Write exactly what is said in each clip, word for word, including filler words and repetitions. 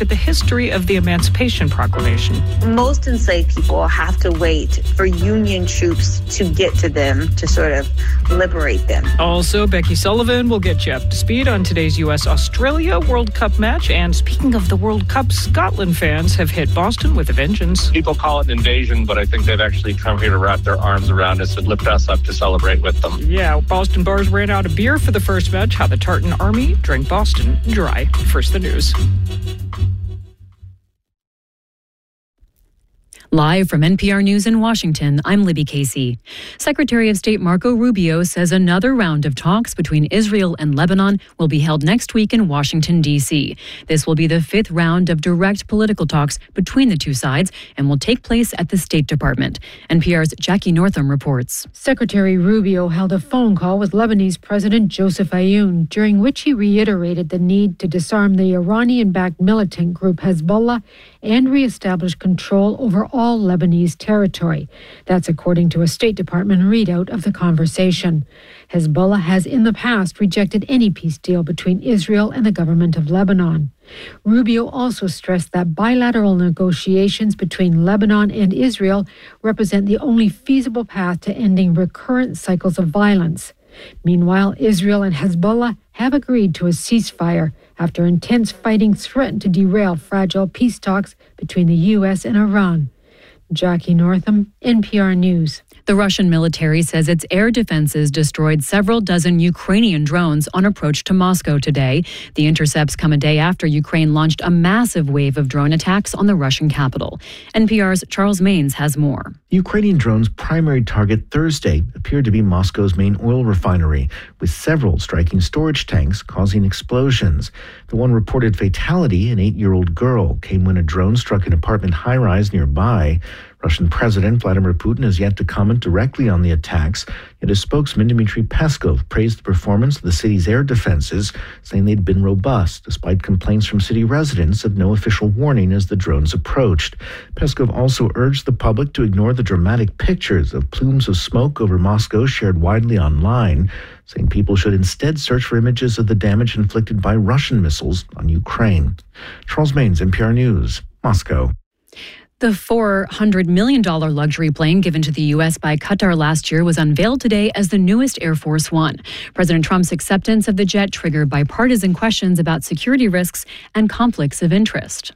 at the history of the Emancipation Proclamation. Most enslaved people have to wait for Union troops to get to them to sort of liberate them. Also, Becky Sullivan will get you up to speed on today's U S Australia World Cup match. And speaking of the World Cup, Scotland fans have hit Boston with a vengeance. People call it an invasion, but I think they've actually come here to wrap their arms around us and lift us up to celebrate with them. Yeah, Boston bars ran out of beer for the first match. How the Tartan Army drank Boston dry. First, the news. Live from N P R News in Washington, I'm Libby Casey. Secretary of State Marco Rubio says another round of talks between Israel and Lebanon will be held next week in Washington, D C. This will be the fifth round of direct political talks between the two sides and will take place at the State Department. N P R's Jackie Northam reports. Secretary Rubio held a phone call with Lebanese President Joseph Aoun, during which he reiterated the need to disarm the Iranian-backed militant group Hezbollah and reestablish control over all Lebanese territory. That's according to a State Department readout of the conversation. Hezbollah has in the past rejected any peace deal between Israel and the government of Lebanon. Rubio also stressed that bilateral negotiations between Lebanon and Israel represent the only feasible path to ending recurrent cycles of violence. Meanwhile, Israel and Hezbollah have agreed to a ceasefire after intense fighting threatened to derail fragile peace talks between the U S and Iran. Jackie Northam, N P R News. The Russian military says its air defenses destroyed several dozen Ukrainian drones on approach to Moscow today. The intercepts come a day after Ukraine launched a massive wave of drone attacks on the Russian capital. N P R's Charles Maines has more. The Ukrainian drone's primary target Thursday appeared to be Moscow's main oil refinery, with several striking storage tanks causing explosions. The one reported fatality, an eight-year-old girl, came when a drone struck an apartment high-rise nearby. Russian President Vladimir Putin has yet to comment directly on the attacks, yet his spokesman Dmitry Peskov praised the performance of the city's air defenses, saying they'd been robust, despite complaints from city residents of no official warning as the drones approached. Peskov also urged the public to ignore the dramatic pictures of plumes of smoke over Moscow shared widely online, saying people should instead search for images of the damage inflicted by Russian missiles on Ukraine. Charles Maines, N P R News, Moscow. The four hundred million dollars luxury plane given to the U S by Qatar last year was unveiled today as the newest Air Force One. President Trump's acceptance of the jet triggered bipartisan questions about security risks and conflicts of interest.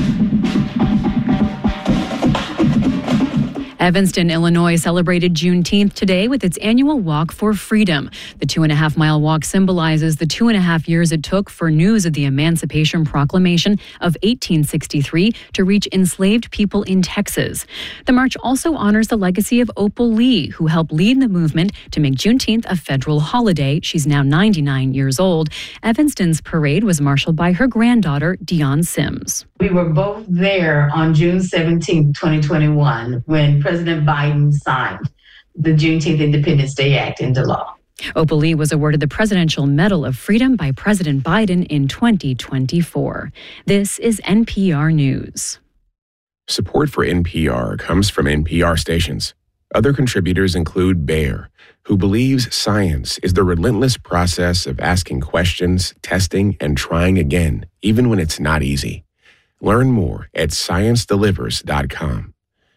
Evanston, Illinois celebrated Juneteenth today with its annual Walk for Freedom. The two and a half mile walk symbolizes the two and a half years it took for news of the Emancipation Proclamation of eighteen sixty-three to reach enslaved people in Texas. The march also honors the legacy of Opal Lee, who helped lead the movement to make Juneteenth a federal holiday. She's now ninety-nine years old. Evanston's parade was marshaled by her granddaughter, Dion Sims. We were both there on June seventeenth, twenty twenty-one, when President Biden signed the Juneteenth Independence Day Act into law. Opal Lee was awarded the Presidential Medal of Freedom by President Biden in twenty twenty-four. This is N P R News. Support for N P R comes from N P R stations. Other contributors include Bayer, who believes science is the relentless process of asking questions, testing, and trying again, even when it's not easy. Learn more at science delivers dot com.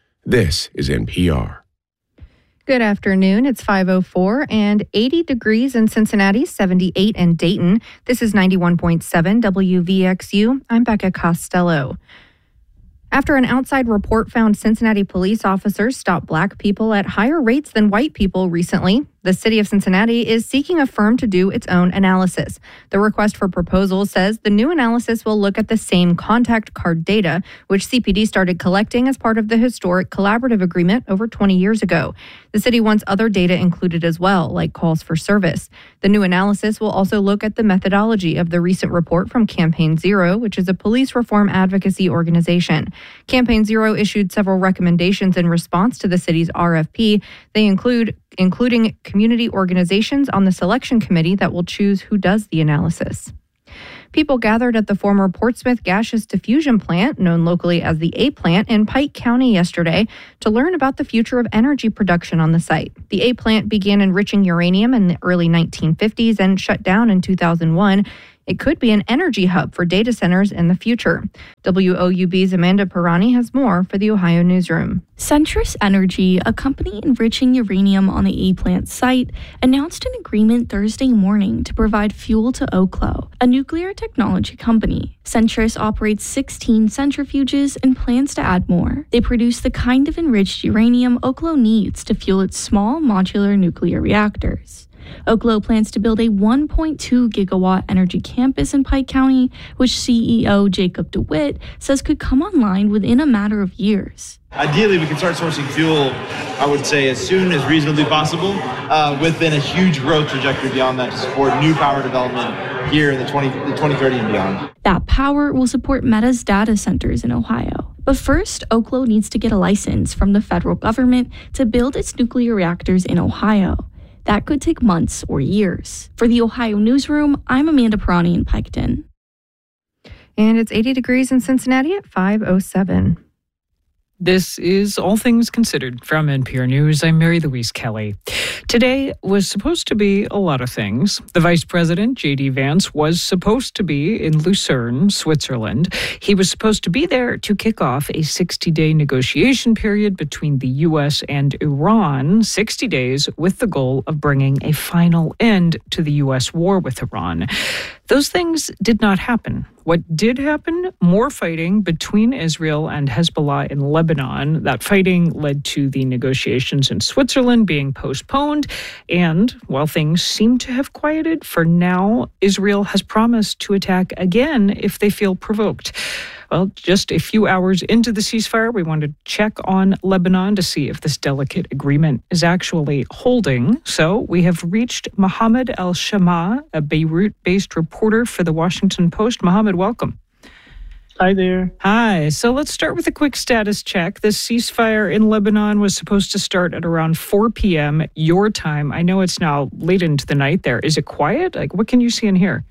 This is N P R. Good afternoon. It's five oh four and eighty degrees in Cincinnati, seventy-eight in Dayton. This is ninety-one point seven W V X U. I'm Becca Costello. After an outside report found Cincinnati police officers stopped black people at higher rates than white people recently, the city of Cincinnati is seeking a firm to do its own analysis. The request for proposal says the new analysis will look at the same contact card data, which C P D started collecting as part of the historic collaborative agreement over twenty years ago. The city wants other data included as well, like calls for service. The new analysis will also look at the methodology of the recent report from Campaign Zero, which is a police reform advocacy organization. Campaign Zero issued several recommendations in response to the city's R F P. They include including community organizations on the selection committee that will choose who does the analysis. People gathered at the former Portsmouth gaseous diffusion plant, known locally as the A plant, in Pike County yesterday to learn about the future of energy production on the site. The A plant began enriching uranium in the early nineteen fifties and shut down in two thousand one. It could be an energy hub for data centers in the future. W O U B's Amanda Pirani has more for the Ohio Newsroom. Centrus Energy, a company enriching uranium on the A-plant site, announced an agreement Thursday morning to provide fuel to Oklo, a nuclear technology company. Centrus operates sixteen centrifuges and plans to add more. They produce the kind of enriched uranium Oklo needs to fuel its small modular nuclear reactors. Oklo plans to build a one point two gigawatt energy campus in Pike County, which C E O Jacob DeWitt says could come online within a matter of years. Ideally, we can start sourcing fuel, I would say, as soon as reasonably possible, uh, within a huge growth trajectory beyond that to support new power development here in the, twenty, the twenty thirty and beyond. That power will support Meta's data centers in Ohio. But first, Oklo needs to get a license from the federal government to build its nuclear reactors in Ohio. That could take months or years. For the Ohio Newsroom, I'm Amanda Pirani in Piketon. And it's eighty degrees in Cincinnati at five oh seven. This is All Things Considered from N P R News. I'm Mary Louise Kelly. Today was supposed to be a lot of things. The Vice President, J D Vance, was supposed to be in Lucerne, Switzerland. He was supposed to be there to kick off a sixty-day negotiation period between the U S and Iran, sixty days with the goal of bringing a final end to the U S war with Iran. Those things did not happen. What did happen? More fighting between Israel and Hezbollah in Lebanon. That fighting led to the negotiations in Switzerland being postponed. And while things seem to have quieted, for now, Israel has promised to attack again if they feel provoked. Well, just a few hours into the ceasefire, we want to check on Lebanon to see if this delicate agreement is actually holding. So we have reached Mohammed El-Shama, a Beirut-based reporter for The Washington Post. Mohammed, welcome. Hi there. Hi. So let's start with a quick status check. This ceasefire in Lebanon was supposed to start at around four p.m. your time. I know it's now late into the night there. Is it quiet? Like, what can you see and hear?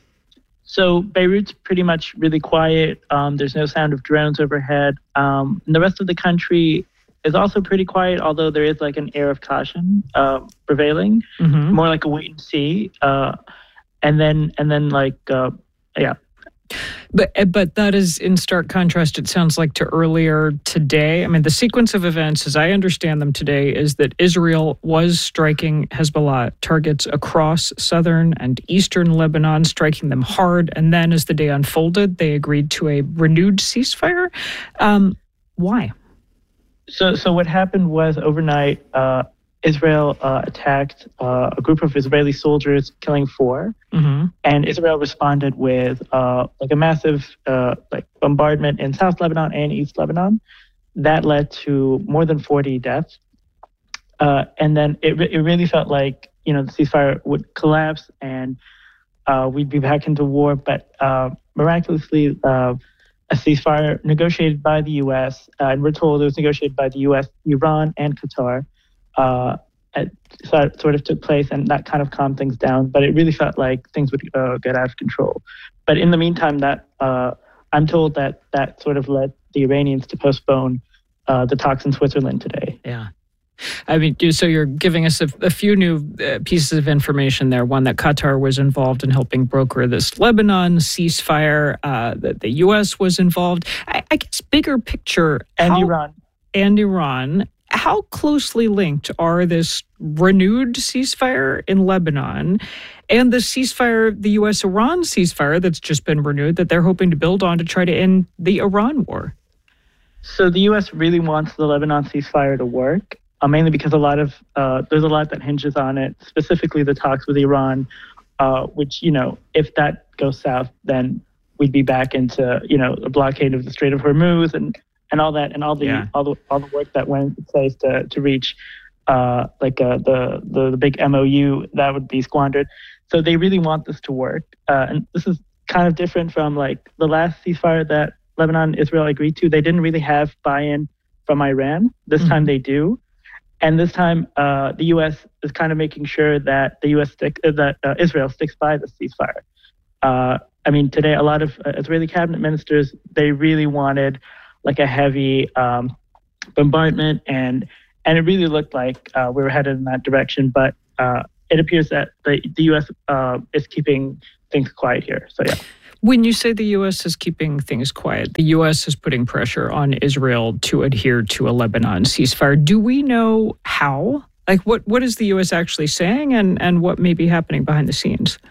So Beirut's pretty much really quiet. Um, there's no sound of drones overhead. Um, and the rest of the country is also pretty quiet, although there is like an air of caution uh, prevailing, mm-hmm. more like a wait and see. Uh, and then, and then like, uh, yeah. But but that is in stark contrast, it sounds like, to earlier today. I mean, the sequence of events, as I understand them today, is that Israel was striking Hezbollah targets across southern and eastern Lebanon, striking them hard. And then as the day unfolded, they agreed to a renewed ceasefire. Um, why? So, so what happened was overnight, uh, Israel uh, attacked uh, a group of Israeli soldiers, killing four, mm-hmm. and Israel responded with uh, like a massive uh, like bombardment in South Lebanon and East Lebanon. That led to more than forty deaths, uh, and then it it really felt like you know the ceasefire would collapse and uh, we'd be back into war. But uh, miraculously, uh, a ceasefire negotiated by the U S uh, and we're told it was negotiated by the U S, Iran, and Qatar. Uh, it sort of took place, and that kind of calmed things down. But it really felt like things would uh, get out of control. But in the meantime, that uh, I'm told that that sort of led the Iranians to postpone uh, the talks in Switzerland today. Yeah. I mean, so you're giving us a, a few new uh, pieces of information there. One, that Qatar was involved in helping broker this Lebanon ceasefire, uh, that the U S was involved. I, I guess bigger picture. And how, Iran. And Iran. How closely linked are this renewed ceasefire in Lebanon and the ceasefire, the U S-Iran ceasefire that's just been renewed, that they're hoping to build on to try to end the Iran war? So the U S really wants the Lebanon ceasefire to work, uh, mainly because a lot of uh, there's a lot that hinges on it, specifically the talks with Iran, uh, which, you know, if that goes south, then we'd be back into, you know, a blockade of the Strait of Hormuz and and all that, and all the yeah. all the all the work that went into place to to reach uh, like uh, the, the the big M O U that would be squandered. So they really want this to work, uh, and this is kind of different from like the last ceasefire that Lebanon and Israel agreed to. They didn't really have buy-in from Iran. This mm-hmm. time they do, and this time uh, the U S is kind of making sure that the U S stick uh, that uh, Israel sticks by the ceasefire. Uh, I mean, today a lot of uh, Israeli cabinet ministers, they really wanted like a heavy um, bombardment, and and it really looked like uh, we were headed in that direction. But uh, it appears that the, the U S uh, is keeping things quiet here. So, yeah. When you say the U S is keeping things quiet, the U S is putting pressure on Israel to adhere to a Lebanon ceasefire. Do we know how? Like, what, what is the U S actually saying, and, and what may be happening behind the scenes?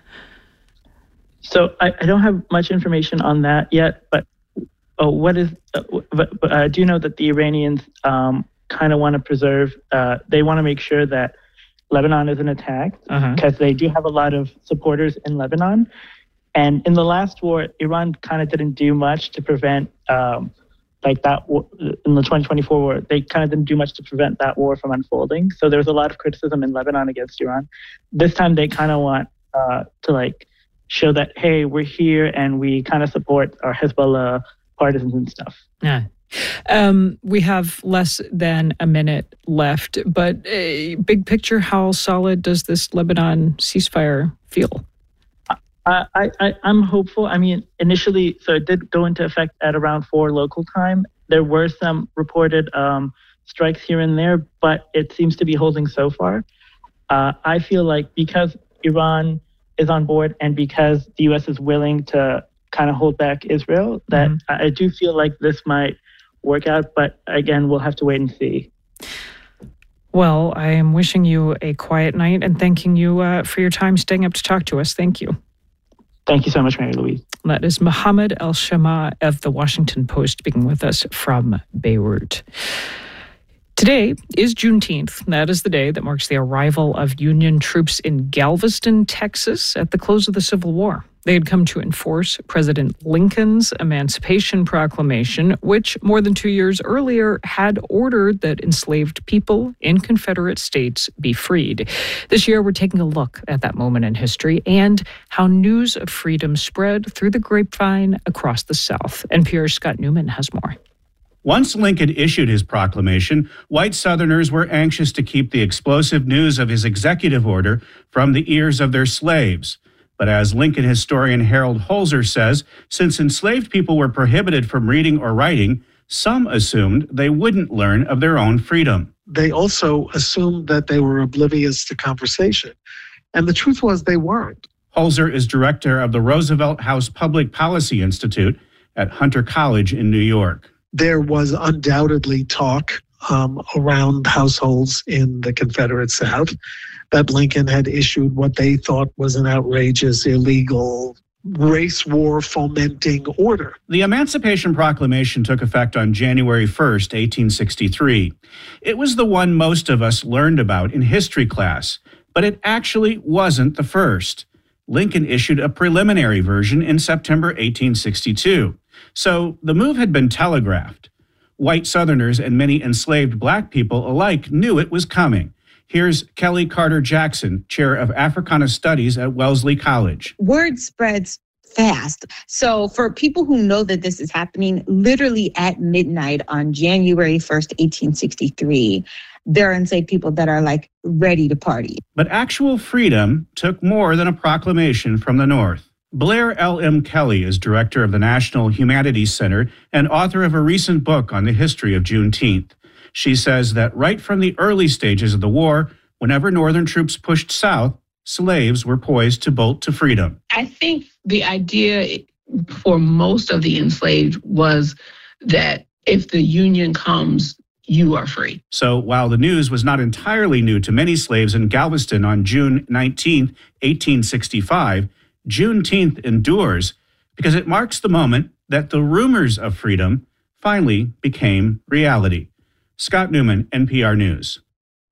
So I, I don't have much information on that yet, but oh, what is? Uh, but, but I do know that the Iranians um, kind of want to preserve. Uh, they want to make sure that Lebanon isn't attacked, because uh-huh. they do have a lot of supporters in Lebanon. And in the last war, Iran kind of didn't do much to prevent, um, like that, in the twenty twenty-four war, they kind of didn't do much to prevent that war from unfolding. So there was a lot of criticism in Lebanon against Iran. This time they kind of want uh, to like show that, hey, we're here and we kind of support our Hezbollah partisans and stuff. Yeah. Um, we have less than a minute left, but uh, big picture, how solid does this Lebanon ceasefire feel? Uh, I, I, I'm hopeful. I mean, initially, so it did go into effect at around four local time. There were some reported um, strikes here and there, but it seems to be holding so far. Uh, I feel like because Iran is on board and because the U S is willing to kind of hold back Israel, that mm-hmm. I, I do feel like this might work out. But again, we'll have to wait and see. Well, I am wishing you a quiet night and thanking you uh, for your time staying up to talk to us. Thank you. Thank you so much, Mary Louise. That is Mohammed El-Shama of The Washington Post speaking with us from Beirut. Today is Juneteenth. That is the day that marks the arrival of Union troops in Galveston, Texas, at the close of the Civil War. They had come to enforce President Lincoln's Emancipation Proclamation, which more than two years earlier had ordered that enslaved people in Confederate states be freed. This year, we're taking a look at that moment in history and how news of freedom spread through the grapevine across the South. N P R's Scott Newman has more. Once Lincoln issued his proclamation, white Southerners were anxious to keep the explosive news of his executive order from the ears of their slaves. But as Lincoln historian Harold Holzer says, since enslaved people were prohibited from reading or writing, some assumed they wouldn't learn of their own freedom. They also assumed that they were oblivious to conversation. And the truth was they weren't. Holzer is director of the Roosevelt House Public Policy Institute at Hunter College in New York. There was undoubtedly talk um, around households in the Confederate South that Lincoln had issued what they thought was an outrageous, illegal, race war fomenting order. The Emancipation Proclamation took effect on January first, eighteen sixty-three. It was the one most of us learned about in history class, but it actually wasn't the first. Lincoln issued a preliminary version in September eighteen sixty-two. So the move had been telegraphed. White Southerners and many enslaved black people alike knew it was coming. Here's Kelly Carter Jackson, chair of Africana Studies at Wellesley College. Word spreads fast. So for people who know that this is happening, literally at midnight on January first, eighteen sixty-three, there are enslaved people that are like ready to party. But actual freedom took more than a proclamation from the North. Blair L M. Kelly is director of the National Humanities Center and author of a recent book on the history of Juneteenth. She says that right from the early stages of the war, whenever Northern troops pushed south, slaves were poised to bolt to freedom. I think the idea for most of the enslaved was that if the Union comes, you are free. So while the news was not entirely new to many slaves in Galveston on June nineteenth, eighteen sixty-five, Juneteenth endures because it marks the moment that the rumors of freedom finally became reality. Scott Newman, N P R News.